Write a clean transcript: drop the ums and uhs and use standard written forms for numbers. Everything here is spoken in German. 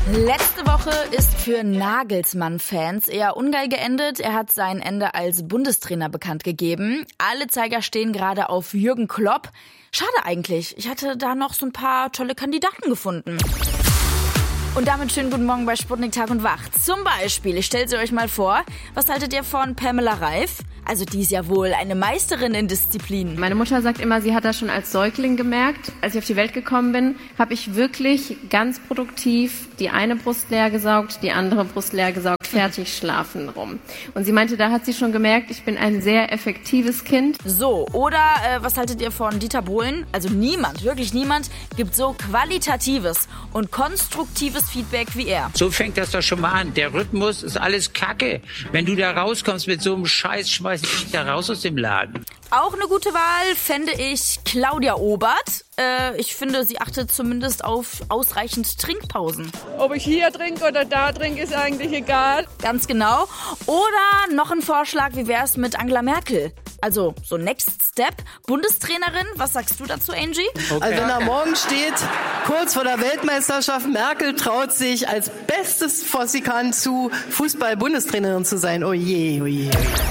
Letzte Woche ist für Nagelsmann-Fans eher ungeil geendet. Er hat sein Ende als Bundestrainer bekannt gegeben. Alle Zeiger stehen gerade auf Jürgen Klopp. Schade eigentlich. Ich hatte da noch so ein paar tolle Kandidaten gefunden. Und damit schönen guten Morgen bei Sputnik Tag und Wach. Zum Beispiel, ich stelle sie euch mal vor, was haltet ihr von Pamela Reif? Also die ist ja wohl eine Meisterin in Disziplinen. Meine Mutter sagt immer, sie hat das schon als Säugling gemerkt. Als ich auf die Welt gekommen bin, habe ich wirklich ganz produktiv die eine Brust leer gesaugt, die andere Brust leer gesaugt, fertig schlafen rum. Und sie meinte, da hat sie schon gemerkt, ich bin ein sehr effektives Kind. So, oder was haltet ihr von Dieter Bohlen? Also niemand, wirklich niemand, gibt so qualitatives und konstruktives Feedback wie er. So fängt das doch schon mal an. Der Rhythmus ist alles Kacke. Wenn du da rauskommst mit so einem Scheiß, schmeiß ich da raus aus dem Laden. Auch eine gute Wahl fände ich Claudia Obert. Ich finde, sie achtet zumindest auf ausreichend Trinkpausen. Ob ich hier trinke oder da trinke, ist eigentlich egal. Ganz genau. Oder noch ein Vorschlag, wie wäre es mit Angela Merkel? Also so Next Step, Bundestrainerin. Was sagst du dazu, Angie? Okay. Also wenn da morgen steht, kurz vor der Weltmeisterschaft, Merkel traut sich als bestes, was sie kann, zu Fußball-Bundestrainerin zu sein. Oh je, oh je.